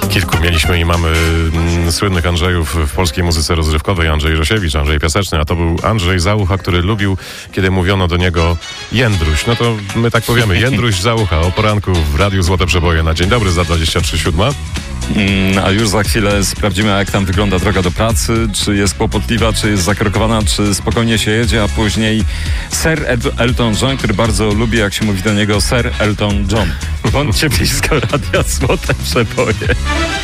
Kilku mieliśmy i mamy słynnych Andrzejów w polskiej muzyce rozrywkowej. Andrzej Rosiewicz, Andrzej Piaseczny, a to był Andrzej Załucha, który lubił, kiedy mówiono do niego Jędruś. No to my tak powiemy, Jędruś Załucha o poranku w Radiu Złote Przeboje na dzień dobry za 23:07. A już za chwilę sprawdzimy, jak tam wygląda droga do pracy, czy jest kłopotliwa, czy jest zakrokowana, czy spokojnie się jedzie, a później Sir Elton John, który bardzo lubi, jak się mówi do niego Sir Elton John. Bądźcie blisko Radia Złote Przeboje.